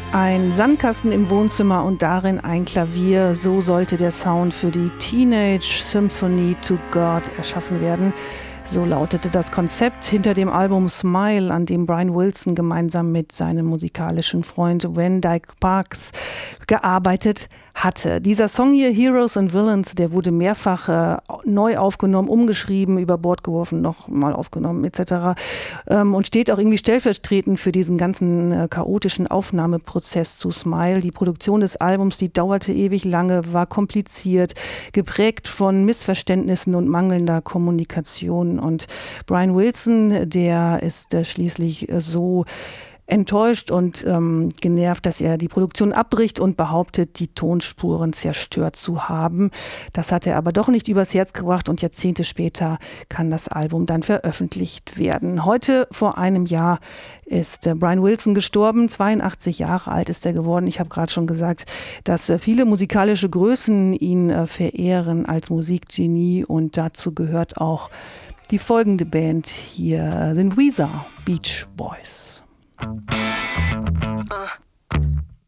Ein Sandkasten im Wohnzimmer und darin ein Klavier. So sollte der Sound für die Teenage Symphony to God erschaffen werden. So lautete das Konzept hinter dem Album Smile, an dem Brian Wilson gemeinsam mit seinem musikalischen Freund Van Dyke Parks gearbeitet hatte. Dieser Song hier, Heroes and Villains, der wurde mehrfach neu aufgenommen, umgeschrieben, über Bord geworfen, nochmal aufgenommen etc. Und steht auch irgendwie stellvertretend für diesen ganzen chaotischen Aufnahmeprozess zu Smile. Die Produktion des Albums, die dauerte ewig lange, war kompliziert, geprägt von Missverständnissen und mangelnder Kommunikation. Und Brian Wilson, der ist schließlich so enttäuscht und genervt, dass er die Produktion abbricht und behauptet, die Tonspuren zerstört zu haben. Das hat er aber doch nicht übers Herz gebracht und Jahrzehnte später kann das Album dann veröffentlicht werden. Heute, vor einem Jahr, ist Brian Wilson gestorben. 82 Jahre alt ist er geworden. Ich habe gerade schon gesagt, dass viele musikalische Größen ihn verehren als Musikgenie und dazu gehört auch die folgende Band. Hier sind Weezer, Beach Boys.